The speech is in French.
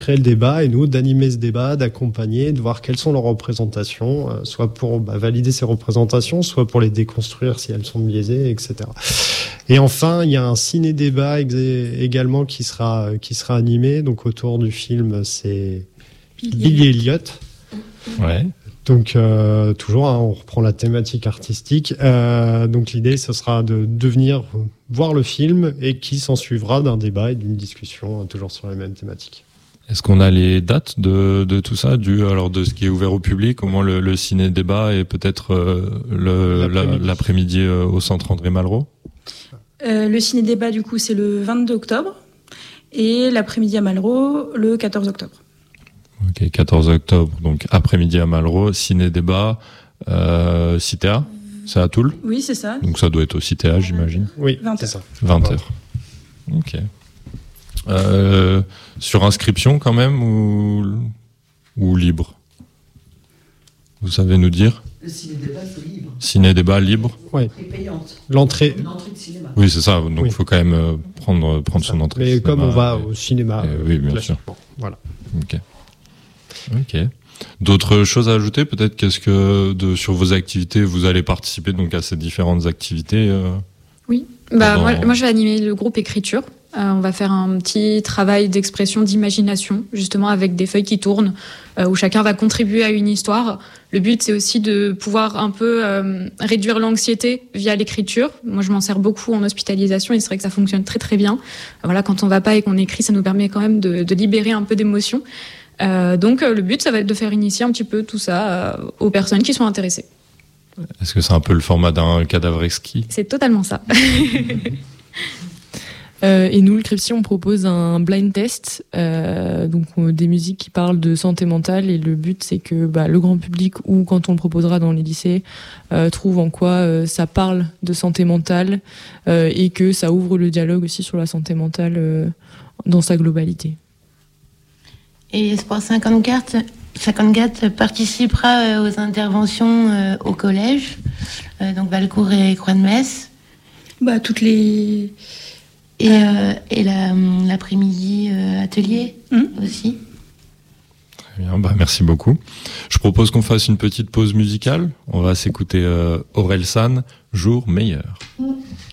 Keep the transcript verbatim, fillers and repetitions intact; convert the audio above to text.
créer le débat et nous d'animer ce débat, d'accompagner, de voir quelles sont leurs représentations, euh, soit pour bah, valider ces représentations, soit pour les déconstruire si elles sont biaisées, et cetera. Et enfin, il y a un ciné-débat ex- également qui sera qui sera animé. Donc autour du film, c'est Billy Elliot. Ouais. Donc euh, toujours, hein, on reprend la thématique artistique. Euh, donc l'idée, ce sera de, de venir voir le film et qui s'en suivra d'un débat et d'une discussion, toujours sur les mêmes thématiques. Est-ce qu'on a les dates de, de tout ça, du, alors de ce qui est ouvert au public, au moins le, le ciné-débat et peut-être euh, le, l'après-midi, la, l'après-midi euh, au centre André Malraux? euh, Le ciné-débat, du coup, c'est le vingt-deux octobre et l'après-midi à Malraux, le quatorze octobre. Ok, quatorze octobre, donc après-midi à Malraux, ciné-débat, euh, Citéa, c'est à Toul? Oui, c'est ça. Donc ça doit être au Citéa, j'imagine. Oui, vingt c'est ça. vingt heures. Ok. Euh, sur inscription quand même ou, ou libre? Vous savez nous dire? Le ciné-débat, c'est libre. Ciné-débat libre? Ouais. C'est payante. L'entrée. Une entrée de cinéma. Oui, c'est ça. Donc il Oui. faut quand même euh, prendre, prendre son entrée. Mais cinéma, comme on va et- au cinéma, et- oui, bien sûr. classiquement. Voilà. Ok. Ok. D'autres choses à ajouter? Peut-être qu'est-ce que de, sur vos activités, vous allez participer donc à ces différentes activités euh, Oui, bah, Pendant- moi, moi je vais animer le groupe écriture. Euh, on va faire un petit travail d'expression, d'imagination, justement avec des feuilles qui tournent, euh, où chacun va contribuer à une histoire. Le but, c'est aussi de pouvoir un peu euh, réduire l'anxiété via l'écriture. Moi, je m'en sers beaucoup en hospitalisation et c'est vrai que ça fonctionne très très bien. Voilà, quand on va pas et qu'on écrit, ça nous permet quand même de, de libérer un peu d'émotions. Euh, donc, euh, le but, ça va être de faire initier un petit peu tout ça euh, aux personnes qui sont intéressées. Est-ce que c'est un peu le format d'un cadavre exquis? C'est totalement ça. Euh, et nous, le Cripsy, on propose un blind test, euh, donc euh, des musiques qui parlent de santé mentale. Et le but, c'est que bah, le grand public, ou quand on le proposera dans les lycées, euh, trouve en quoi euh, ça parle de santé mentale euh, et que ça ouvre le dialogue aussi sur la santé mentale euh, dans sa globalité. Et Sport cinquante-quatre, cinquante-quatre participera euh, aux interventions euh, au collège, euh, donc Valcourt et Croix-de-Metz. Bah, toutes les... Et, euh, et la, l'après-midi euh, atelier Mmh. aussi. Très bien, bah merci beaucoup. Je propose qu'on fasse une petite pause musicale. On va s'écouter euh, Orelsan, Jour meilleur. Mmh.